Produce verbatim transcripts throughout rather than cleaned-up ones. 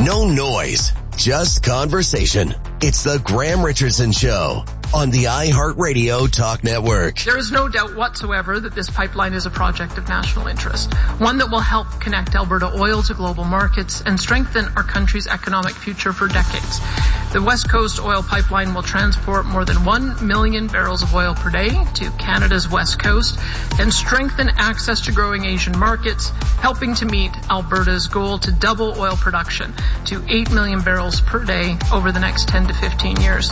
No noise, just conversation. It's the Graham Richardson Show on the iHeartRadio Talk Network. There is no doubt whatsoever that this pipeline is a project of national interest, one that will help connect Alberta oil to global markets and strengthen our country's economic future for decades. The West Coast Oil Pipeline will transport more than one million barrels of oil per day to Canada's West Coast and strengthen access to growing Asian markets, helping to meet Alberta's goal to double oil production to eight million barrels per day over the next ten to fifteen years.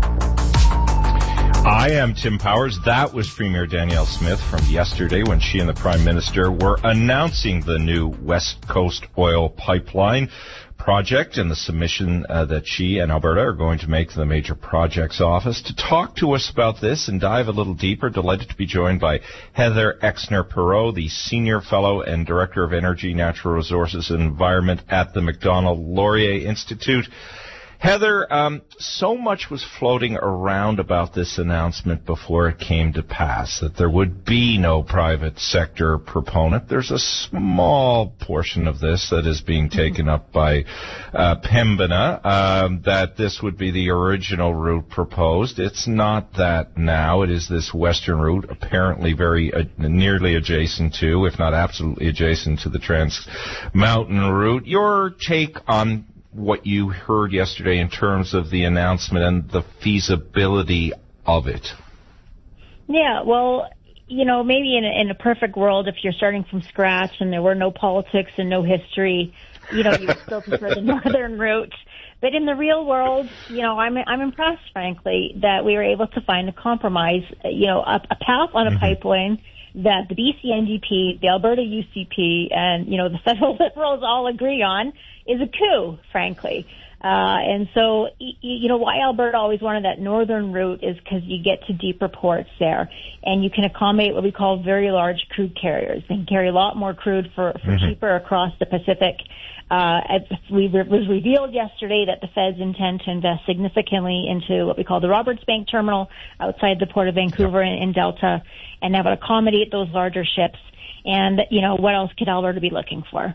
I am Tim Powers. That was Premier Danielle Smith from yesterday when she and the Prime Minister were announcing the new West Coast Oil Pipeline project and the submission uh, that she and Alberta are going to make to the Major Projects Office. To talk to us about this and dive a little deeper, delighted to be joined by Heather Exner-Perot, the Senior Fellow and Director of Energy, Natural Resources and Environment at the Macdonald-Laurier Institute. Heather, um, so much was floating around about this announcement before it came to pass, that there would be no private sector proponent. There's a small portion of this that is being taken up by uh, Pembina, um, that this would be the original route proposed. It's not that now. It is this western route, apparently very uh, nearly adjacent to, if not absolutely adjacent to the Trans Mountain route. Your take on what you heard yesterday in terms of the announcement and the feasibility of it? Yeah, well, you know, maybe in a, in a perfect world, if you're starting from scratch and there were no politics and no history, you know, you would still prefer the northern route. But in the real world, you know, I'm I'm impressed, frankly, that we were able to find a compromise, you know, a, a path on a mm-hmm. pipeline that the B C N D P, the Alberta U C P, and, you know, the federal Liberals all agree on is a coup, frankly. Uh, and so, you know, why Alberta always wanted that northern route is because you get to deeper ports there, and you can accommodate what we call very large crude carriers. They can carry a lot more crude for, for mm-hmm. cheaper across the Pacific. Uh, it was revealed yesterday that the feds intend to invest significantly into what we call the Roberts Bank terminal outside the Port of Vancouver in, in Delta, and that would accommodate those larger ships. And, you know, what else could Alberta be looking for?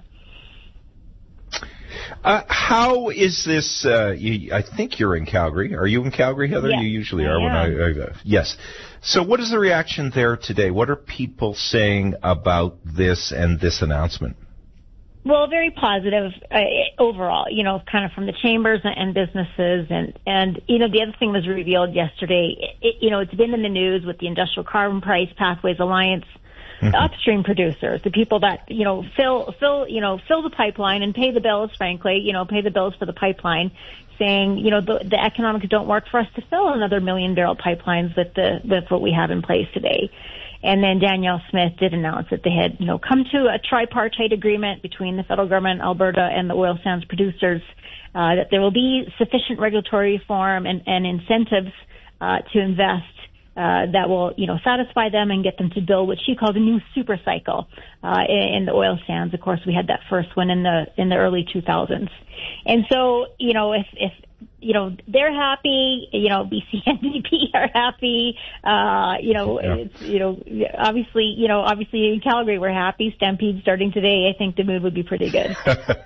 Uh, how is this, uh, you, I think you're in Calgary. Are you in Calgary, Heather? Yes, you usually I are. am. When I, uh, yes. So what is the reaction there today? What are people saying about this and this announcement? Well, very positive uh, overall, you know, kind of from the chambers and businesses. And, and, you know, the other thing was revealed yesterday. It, you know, it's been in the news with the Industrial Carbon Price Pathways Alliance, mm-hmm. the upstream producers, the people that, you know, fill, fill, you know, fill the pipeline and pay the bills, frankly, you know, pay the bills for the pipeline, saying, you know, the, the economics don't work for us to fill another million barrel pipelines with the, with what we have in place today. And then Danielle Smith did announce that they had, you know, come to a tripartite agreement between the federal government, Alberta, and the oil sands producers, uh, that there will be sufficient regulatory reform and, and incentives uh, to invest uh, that will, you know, satisfy them and get them to build what she called a new super cycle uh, in, in the oil sands. Of course, we had that first one in the in the early two thousands. And so, you know, if if you know, they're happy, you know, B C N D P are happy, uh, you know, yeah. it's, you know, obviously, you know, obviously in Calgary we're happy. Stampede starting today, I think the mood would be pretty good.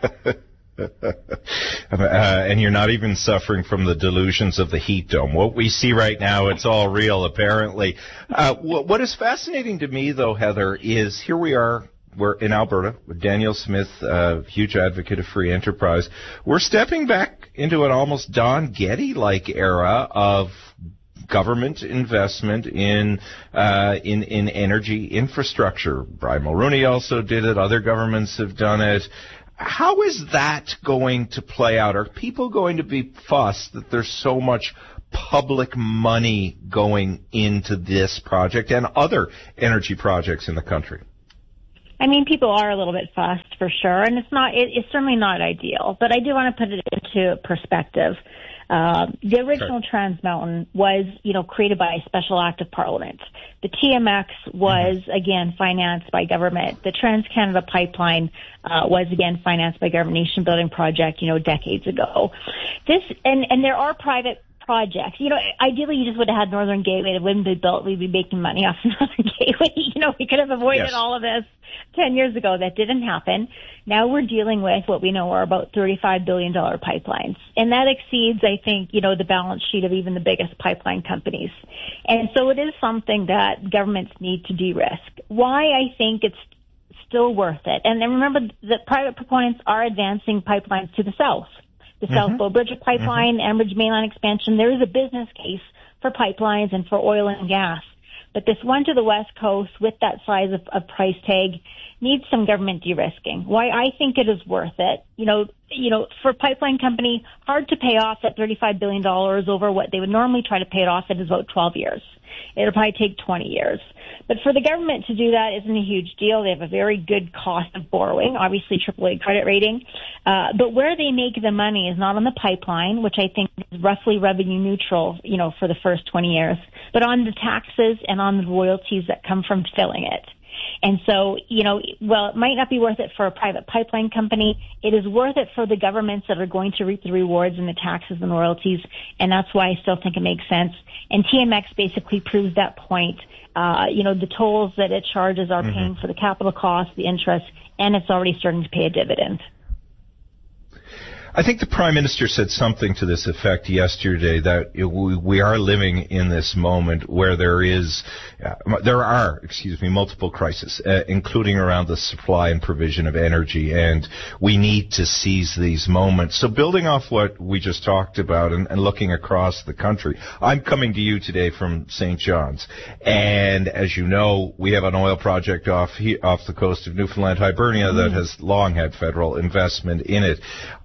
uh, and you're not even suffering from the delusions of the heat dome. What we see right now, it's all real, apparently. Uh, what is fascinating to me, though, Heather, is here we are. We're in Alberta with Danielle Smith, uh, huge advocate of free enterprise. We're stepping back into an almost Don Getty-like era of government investment in uh, in in energy infrastructure. Brian Mulroney also did it. Other governments have done it. How is that going to play out? Are people going to be fussed that there's so much public money going into this project and other energy projects in the country? I mean, people are a little bit fussed for sure, and it's not, it, it's certainly not ideal, but I do want to put it into perspective. Uh, the original sure. Trans Mountain was, you know, created by a special act of Parliament. The T M X was, mm-hmm. again, financed by government. The Trans-Canada Pipeline uh, was, again, financed by government nation building project, you know, decades ago. This, and, and there are private projects. You know, ideally you just would have had Northern Gateway. It wouldn't be built. We'd be making money off Northern Gateway. You know, we could have avoided yes. all of this ten years ago. That didn't happen. Now we're dealing with what we know are about thirty-five billion dollars pipelines. And that exceeds, I think, you know, the balance sheet of even the biggest pipeline companies. And so it is something that governments need to de-risk. Why I think it's still worth it. And then remember that private proponents are advancing pipelines to the south. The mm-hmm. South Bow Bridger Pipeline, mm-hmm. Enbridge Mainline expansion, there is a business case for pipelines and for oil and gas. But this one to the West Coast with that size of, of price tag needs some government de-risking. Why I think it is worth it, you know, you know, for a pipeline company, hard to pay off that thirty-five billion dollars over what they would normally try to pay it off in is about twelve years. It'll probably take twenty years. But for the government to do that isn't a huge deal. They have a very good cost of borrowing, obviously triple A credit rating. Uh, but where they make the money is not on the pipeline, which I think is roughly revenue neutral, you know, for the first twenty years, but on the taxes and on the royalties that come from filling it. And so, you know, well, it might not be worth it for a private pipeline company. It is worth it for the governments that are going to reap the rewards and the taxes and royalties. And that's why I still think it makes sense. And T M X basically proves that point. Uh, you know, the tolls that it charges are mm-hmm. paying for the capital costs, the interest, and it's already starting to pay a dividend. I think the Prime Minister said something to this effect yesterday, that we are living in this moment where there is, uh, there are, excuse me, multiple crises, uh, including around the supply and provision of energy, and we need to seize these moments. So building off what we just talked about and, and looking across the country, I'm coming to you today from Saint John's, and as you know, we have an oil project off he, off the coast of Newfoundland, Hibernia, that has long had federal investment in it.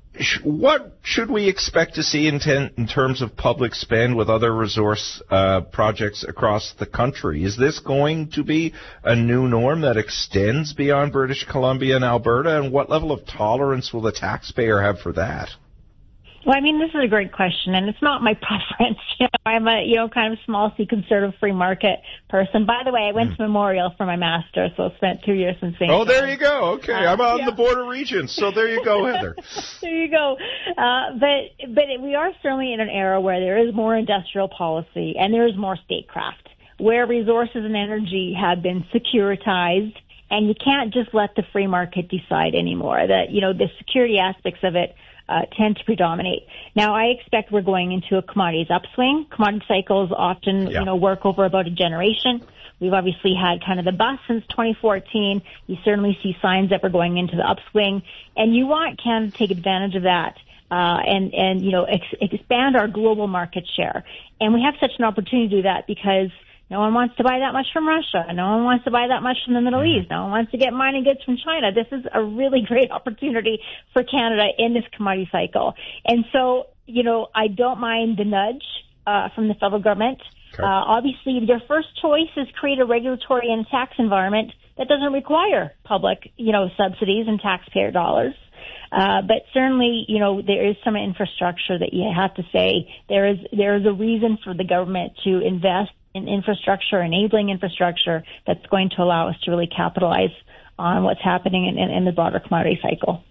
What should we expect to see in, ten, in terms of public spend with other resource uh, projects across the country? Is this going to be a new norm that extends beyond British Columbia and Alberta? And what level of tolerance will the taxpayer have for that? Well, I mean, this is a great question, and it's not my preference. You know, I'm a, you know, kind of small C conservative free market person. By the way, I went mm. to Memorial for my master's, so I spent two years in Saint Oh, there you go. Okay, uh, I'm on yeah. the border region, so there you go, Heather. There you go. Uh, but but we are certainly in an era where there is more industrial policy and there is more statecraft, where resources and energy have been securitized, and you can't just let the free market decide anymore. That, you know, the security aspects of it Uh, tend to predominate. Now, I expect we're going into a commodities upswing. Commodity cycles often, yeah. you know, work over about a generation. We've obviously had kind of the bust since twenty fourteen. You certainly see signs that we're going into the upswing, and you want Canada to take advantage of that uh, and and you know ex- expand our global market share. And we have such an opportunity to do that because no one wants to buy that much from Russia. No one wants to buy that much from the Middle East. No one wants to get mining goods from China. This is a really great opportunity for Canada in this commodity cycle. And so, you know, I don't mind the nudge uh, from the federal government. Okay. Uh, obviously, their first choice is create a regulatory and tax environment that doesn't require public, you know, subsidies and taxpayer dollars. Uh, but certainly, you know, there is some infrastructure that you have to say there is there is a reason for the government to invest in infrastructure, enabling infrastructure that's going to allow us to really capitalize on what's happening in, in, in the broader commodity cycle.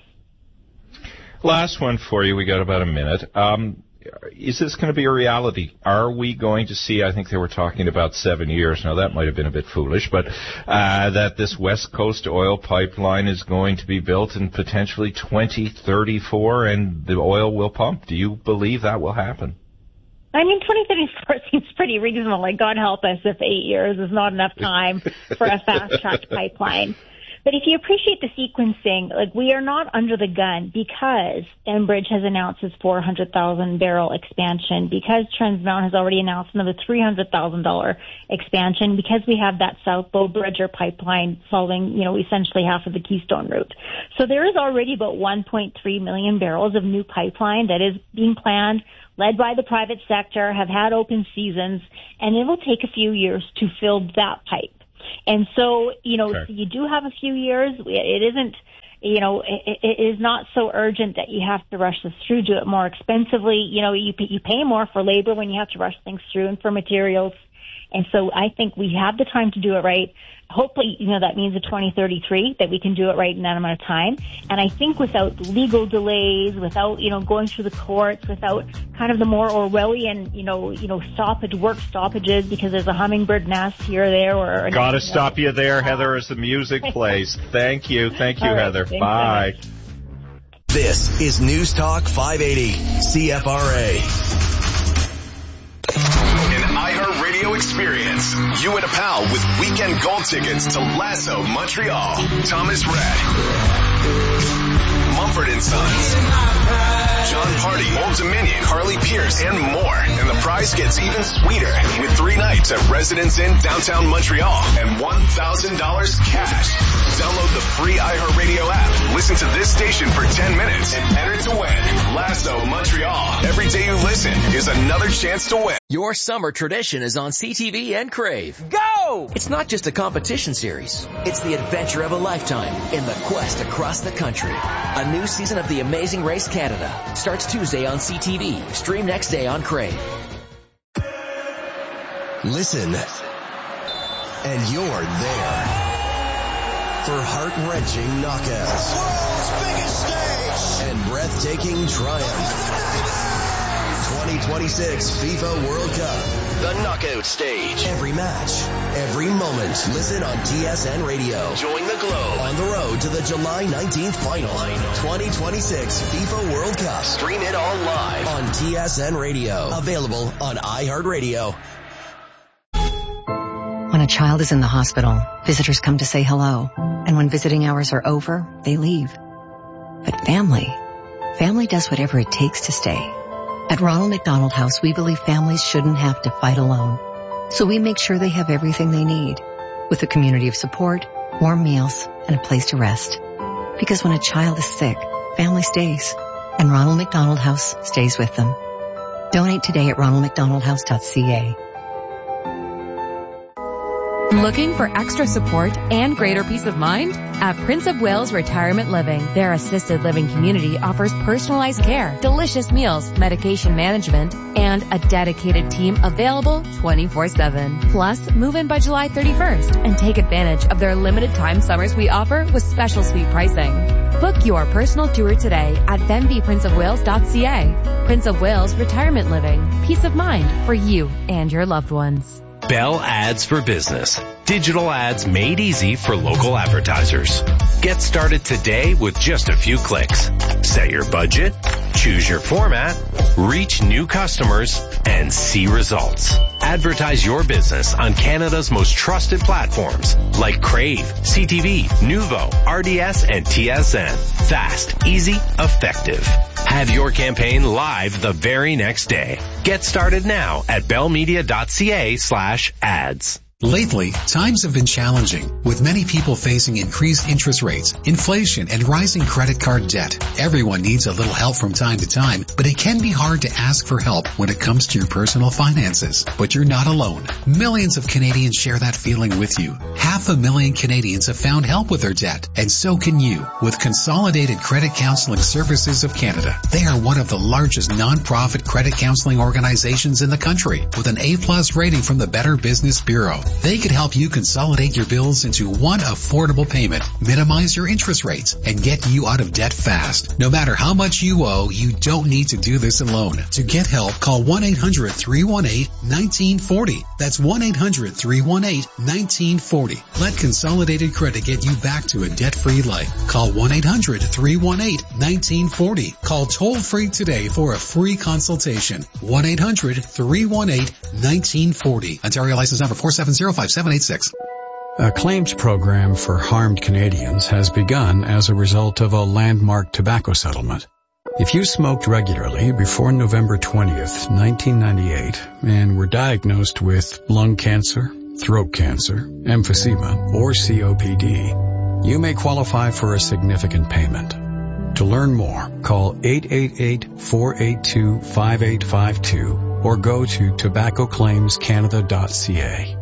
Last one for you. We got about a minute. Um, is this going to be a reality? Are we going to see, I think they were talking about seven years. Now, that might have been a bit foolish, but uh, that this West Coast oil pipeline is going to be built in potentially twenty thirty-four and the oil will pump. Do you believe that will happen? I mean, twenty thirty-four seems pretty reasonable. Like, God help us if eight years is not enough time for a fast-track pipeline. But if you appreciate the sequencing, like, we are not under the gun because Enbridge has announced its four hundred thousand barrel expansion, because Trans Mountain has already announced another three hundred thousand dollars expansion, because we have that South Bow Bridger pipeline following, you know, essentially half of the Keystone route. So there is already about one point three million barrels of new pipeline that is being planned, led by the private sector, have had open seasons, and it will take a few years to fill that pipe. And so, you know, okay. so you do have a few years. It isn't, you know, it, it is not so urgent that you have to rush this through, do it more expensively. You know, you, you pay more for labor when you have to rush things through and for materials. And so I think we have the time to do it right. hopefully, you know, that means a twenty thirty-three, that we can do it right in that amount of time. And I think without legal delays, without, you know, going through the courts, without kind of the more Orwellian, you know, you know, stoppage, work stoppages because there's a hummingbird nest here or there. Or Gotta stop you there, Heather, as the music plays. Thank you. Thank you, All right, Heather. thanks, Bye. Heather. This is News Talk five eighty C F R A. An iHeartRadio experience. You and a pal with weekend gold tickets to Lasso Montreal. Thomas Rhett. Mumford and Sons. John Party, Old Dominion, Carly Pierce, and more. And the prize gets even sweeter with three nights at Residence Inn downtown Montreal and one thousand dollars cash. Download the free iHeartRadio app. Listen to this station for ten minutes and enter to win. Lasso Montreal. Every day you listen is another chance to win. Your summer tradition is on C T V and Crave. Go! It's not just a competition series. It's the adventure of a lifetime in the quest across the country. A new season of The Amazing Race Canada starts Tuesday on C T V. Stream next day on Crave. Listen, and you're there for heart-wrenching knockouts, world's biggest stage, and breathtaking triumph. twenty twenty-six FIFA World Cup, the knockout stage. Every match, every moment. Listen on T S N Radio. Join the globe on the road to the July nineteenth final. twenty twenty-six FIFA World Cup. Stream it all live on T S N Radio. Available on iHeartRadio. When a child is in the hospital, visitors come to say hello. And when visiting hours are over, they leave. But family, family does whatever it takes to stay. At Ronald McDonald House, we believe families shouldn't have to fight alone. So we make sure they have everything they need, with a community of support, warm meals, and a place to rest. Because when a child is sick, family stays. And Ronald McDonald House stays with them. Donate today at ronald mcdonald house dot c a. Looking for extra support and greater peace of mind? At Prince of Wales Retirement Living, their assisted living community offers personalized care, delicious meals, medication management, and a dedicated team available twenty-four seven. Plus, move in by July thirty-first and take advantage of their limited time summers we offer with special suite pricing. Book your personal tour today at venby prince of wales dot c a. Prince of Wales Retirement Living. Peace of mind for you and your loved ones. Bell Ads for Business. Digital ads made easy for local advertisers. Get started today with just a few clicks. Set your budget, choose your format, reach new customers, and see results. Advertise your business on Canada's most trusted platforms like Crave, C T V, Nuvo, R D S, and T S N. Fast, easy, effective. Have your campaign live the very next day. Get started now at bellmedia.ca slash ads. Lately, times have been challenging, with many people facing increased interest rates, inflation, and rising credit card debt. Everyone needs a little help from time to time, but it can be hard to ask for help when it comes to your personal finances. But you're not alone. Millions of Canadians share that feeling with you. Half a million Canadians have found help with their debt, and so can you with Consolidated Credit Counseling Services of Canada. They are one of the largest non-profit credit counseling organizations in the country, with an A plus rating from the Better Business Bureau. They could help you consolidate your bills into one affordable payment, minimize your interest rates, and get you out of debt fast. No matter how much you owe, you don't need to do this alone. To get help, call one eight hundred three one eight one nine four zero. That's one eight hundred three one eight one nine four zero. Let Consolidated Credit get you back to a debt-free life. Call one eight hundred three one eight one nine four zero. Call toll-free today for a free consultation. one eight hundred three one eight one nine four zero. Ontario license number four seven zero five seven eight six. A claims program for harmed Canadians has begun as a result of a landmark tobacco settlement. If you smoked regularly before November twentieth, nineteen ninety-eight, and were diagnosed with lung cancer, throat cancer, emphysema, or C O P D, you may qualify for a significant payment. To learn more, call eight eight eight, four eight two, five eight five two or go to tobacco claims canada dot c a.